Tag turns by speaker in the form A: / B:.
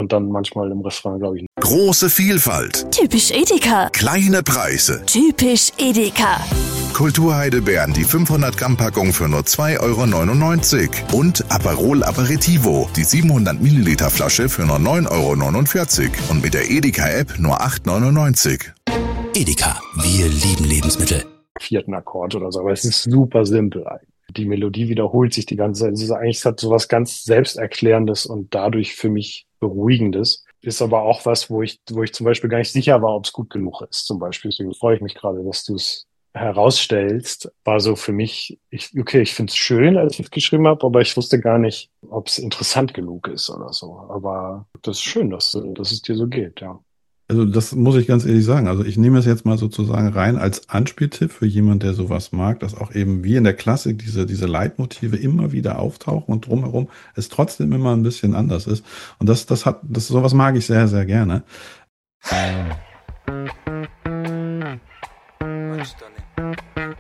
A: und dann manchmal im Refrain, glaube ich.
B: Große Vielfalt.
C: Typisch Edeka.
B: Kleine Preise.
C: Typisch Edeka.
B: Kulturheidelbeeren, die 500 Gramm Packung für nur 2,99 € und Aperol Aperitivo, die 700 Milliliter Flasche für nur 9,49 € und mit der Edeka-App nur 8,99 €.
D: Edeka, wir lieben Lebensmittel.
A: Vierten Akkord oder so, aber es ist super simpel eigentlich. Die Melodie wiederholt sich die ganze Zeit. Es hat so was ganz Selbsterklärendes und dadurch für mich Beruhigendes. Ist aber auch was, wo ich zum Beispiel gar nicht sicher war, ob es gut genug ist. Zum Beispiel, deswegen freue ich mich gerade, dass du es herausstellst. War so für mich, ich finde es schön, als ich es geschrieben habe, aber ich wusste gar nicht, ob es interessant genug ist oder so. Aber das ist schön, dass es dir so geht, ja.
E: Also das muss ich ganz ehrlich sagen. Also ich nehme es jetzt mal sozusagen rein als Anspieltipp für jemand, der sowas mag, dass auch eben wie in der Klassik diese Leitmotive immer wieder auftauchen und drumherum es trotzdem immer ein bisschen anders ist. Und sowas mag ich sehr, sehr gerne.